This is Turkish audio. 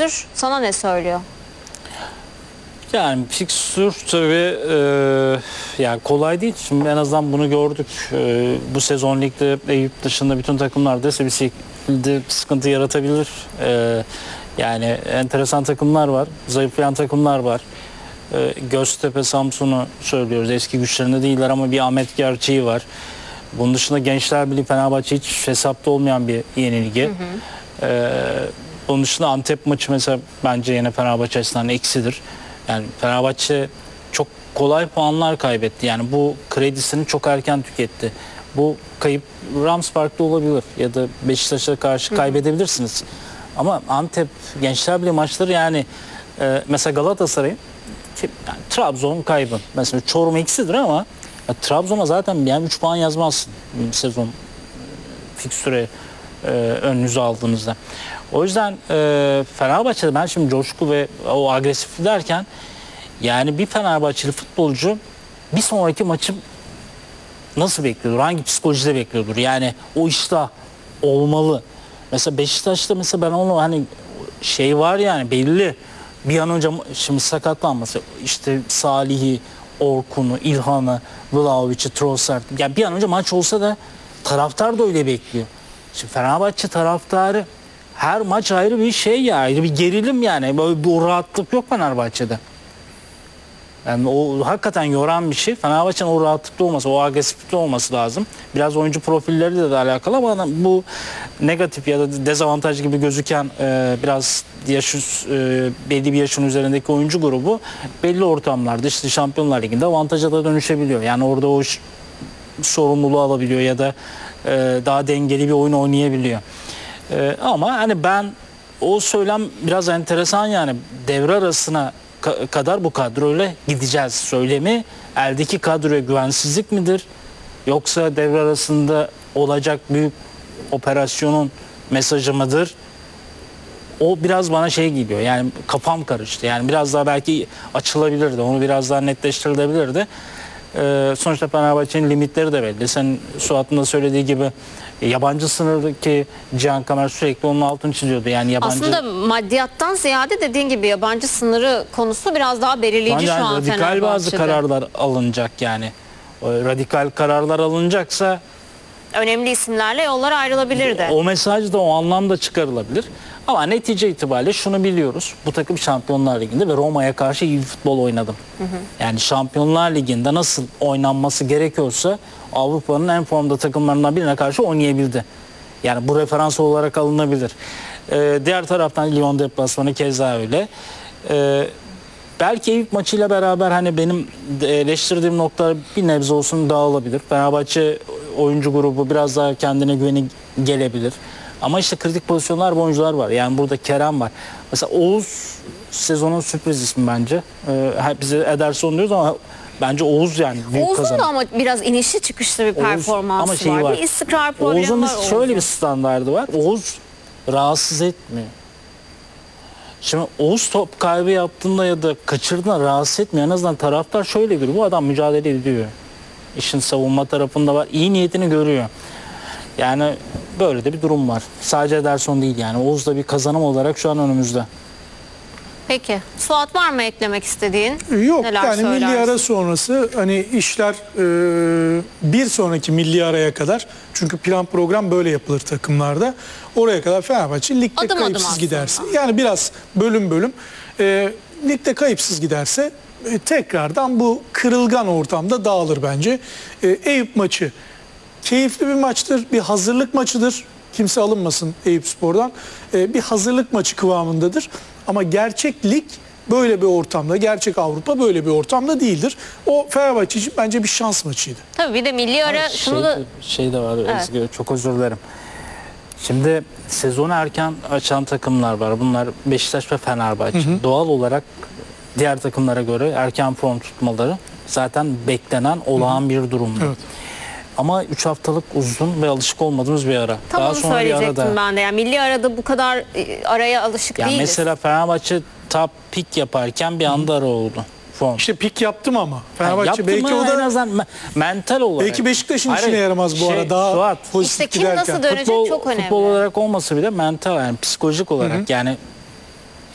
fikstür sana ne söylüyor? Yani fikstür tabii yani kolay değil. Şimdi en azından bunu gördük. Bu sezon ligde Eyüp dışında bütün takımlarda ise bir şekilde sıkıntı yaratabilir. Yani enteresan takımlar var. Zayıflayan takımlar var. Göztepe, Samsun'u söylüyoruz. Eski güçlerinde değiller ama bir Ahmet gerçeği var. Bunun dışında Gençler Birliği, Fenerbahçe hiç hesapta olmayan bir yenilgi. Bunun dışında Antep maçı mesela bence yine Fenerbahçe açısından eksidir. Yani Fenerbahçe çok kolay puanlar kaybetti. Yani bu kredisini çok erken tüketti. Bu kayıp Rams Park'ta olabilir ya da Beşiktaş'a karşı kaybedebilirsiniz. Ama Antep, Gençler Birliği maçları yani mesela Galatasaray'ın yani Trabzon kaybı. Mesela Çorum eksidir ama Trabzon'a zaten yani 3 puan yazmazsın sezon fikstüre önünüze aldığınızda. O yüzden Fenerbahçe'de ben şimdi coşku ve o agresif derken yani bir Fenerbahçeli futbolcu bir sonraki maçı nasıl bekliyordur? Hangi psikolojide bekliyordur? Yani o işte olmalı. Mesela Beşiktaş'ta mesela ben onu hani şey var yani belli bir an önce şimdi sakatlanması işte Salih'i, Orkun'u, İlhan'ı, Vlahovic'i, Trossard yani bir an önce maç olsa da taraftar da öyle bekliyor. Şimdi Fenerbahçe taraftarı her maç ayrı bir şey ya, ayrı bir gerilim yani. Böyle bir rahatlık yok Fenerbahçe'de. Yani o hakikaten yoran bir şey. Fenerbahçe'nin o rahatlıkta olması, o agresiflikte olması lazım. Biraz oyuncu profilleriyle de alakalı ama bu negatif ya da dezavantaj gibi gözüken biraz belli bir yaşın üzerindeki oyuncu grubu belli ortamlarda işte Şampiyonlar Ligi'nde avantaja da dönüşebiliyor. Yani orada o sorumluluğu alabiliyor ya da daha dengeli bir oyun oynayabiliyor. Ama hani ben o söylem biraz enteresan yani devre arasına kadar bu kadroyla gideceğiz söylemi eldeki kadroya güvensizlik midir? Yoksa devre arasında olacak büyük operasyonun mesajı mıdır? O biraz bana şey geliyor yani kafam karıştı yani biraz daha belki açılabilirdi onu biraz daha netleştirilebilirdi. Sonuçta Fenerbahçe'nin limitleri de belli. Sen Suat'ın da söylediği gibi yabancı sınırdaki Cihan Kamer sürekli onun altını çiziyordu. Yani yabancı... Aslında maddiyattan ziyade dediğin gibi yabancı sınırı konusu biraz daha belirleyici yani şu an radikal Fenerbahçe'de. bazı kararlar alınacak yani. O radikal kararlar alınacaksa önemli isimlerle yollar ayrılabilirdi. o mesaj da o anlamda çıkarılabilir. Ama netice itibariyle şunu biliyoruz. Bu takım Şampiyonlar Ligi'nde ve Roma'ya karşı iyi bir futbol oynadım. Yani Şampiyonlar Ligi'nde nasıl oynanması gerekiyorsa Avrupa'nın en formda takımlarından birine karşı oynayabildi. Yani bu referans olarak alınabilir. Diğer taraftan Lyon deplasmanı keza öyle. Belki Eyüp maçıyla beraber hani benim eleştirdiğim noktalar bir nebze olsun dağılabilir. Fenerbahçe oyuncu grubu biraz daha kendine güveni gelebilir. Ama işte kritik pozisyonlar ve oyuncular var. Yani burada Kerem var. Mesela Oğuz sezonun sürpriz ismi bence. Bize Ederson diyoruz ama bence Oğuz yani büyük Oğuz'un kazanır. da ama biraz inişli çıkışlı bir performansı ama şey var. Bir istikrar problemi Oğuz'un var. şöyle bir standardı var. Oğuz rahatsız etmiyor. Şimdi Oğuz top kaybı yaptığında ya da kaçırdığında rahatsız etmiyor. En azından taraftar şöyle görüyor. Bu adam mücadele ediyor. İşin savunma tarafında var. İyi niyetini görüyor. Yani böyle de bir durum var. Sadece Ederson değil yani. Oğuz da bir kazanım olarak şu an önümüzde. Peki. Suat var mı eklemek istediğin? Yok Neler yani söylersin? milli ara sonrası hani işler bir sonraki milli araya kadar çünkü plan program böyle yapılır takımlarda. Oraya kadar Fenerbahçe ligde Adım adım kayıpsız aslında. giderse yani biraz bölüm bölüm ligde kayıpsız giderse tekrardan bu kırılgan ortamda dağılır bence. Eyüp maçı keyifli bir maçtır, bir hazırlık maçıdır. Kimse alınmasın Eyüpspor'dan. Bir hazırlık maçı kıvamındadır. Ama gerçek lig böyle bir ortamda, gerçek Avrupa böyle bir ortamda değildir. O Fenerbahçe için bence bir şans maçıydı. Tabii bir de milli ara şunu da Şey de var, Ezgi, çok özür dilerim. Şimdi sezonu erken açan takımlar var. Bunlar Beşiktaş ve Fenerbahçe. Doğal olarak diğer takımlara göre erken form tutmaları zaten beklenen olağan bir durumdu. Evet. Ama 3 haftalık uzun ve alışık olmadığımız bir ara. tam Daha onu sonra bir söyleyecektim arada. ben de. Yani milli arada bu kadar araya alışık Yani değiliz. mesela Fenerbahçe top pik yaparken bir anda ara oldu. Form. İşte pik yaptım ama. Fenerbahçe Yaptı belki mı? o En da azından mental olarak. belki Beşiktaş'ın Hayır, işine yaramaz bu ara. Daha Suat, pozitif İşte kim giderken. nasıl dönecek çok önemli. Futbol olarak olmasa bile mental yani psikolojik olarak yani